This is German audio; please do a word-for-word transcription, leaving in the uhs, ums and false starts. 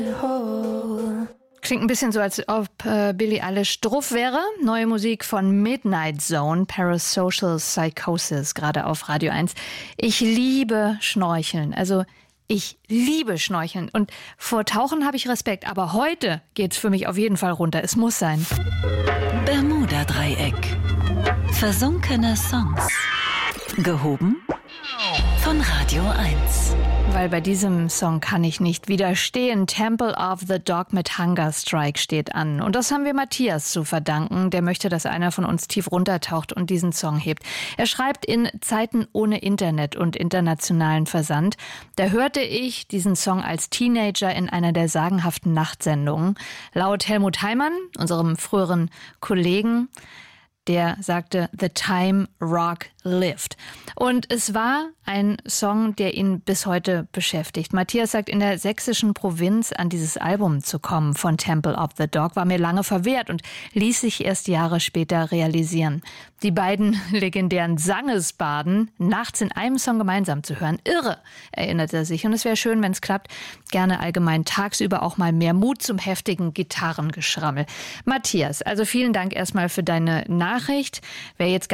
Klingt ein bisschen so, als ob äh, Billie Eilish drauf wäre. Neue Musik von Midnight Zone, Parasocial Psychosis, gerade auf Radio eins. Ich liebe Schnorcheln, also ich liebe Schnorcheln. Und vor Tauchen habe ich Respekt, aber heute geht's für mich auf jeden Fall runter. Es muss sein. Bermuda-Dreieck. Versunkene Songs. Gehoben von Radio eins. Weil bei diesem Song kann ich nicht widerstehen. Temple of the Dog mit Hunger Strike steht an. Und das haben wir Matthias zu verdanken. Der möchte, dass einer von uns tief runtertaucht und diesen Song hebt. Er schreibt, in Zeiten ohne Internet und internationalen Versand, da hörte ich diesen Song als Teenager in einer der sagenhaften Nachtsendungen. Laut Helmut Heimann, unserem früheren Kollegen, der sagte, The Time Rock Lived. Und es war ein Song, der ihn bis heute beschäftigt. Matthias sagt, in der sächsischen Provinz an dieses Album zu kommen von Temple of the Dog war mir lange verwehrt und ließ sich erst Jahre später realisieren. Die beiden legendären Sangesbaden nachts in einem Song gemeinsam zu hören. Irre, erinnert er sich. Und es wäre schön, wenn es klappt. Gerne allgemein tagsüber auch mal mehr Mut zum heftigen Gitarrengeschrammel. Matthias, also vielen Dank erstmal für deine Nachricht. Wer jetzt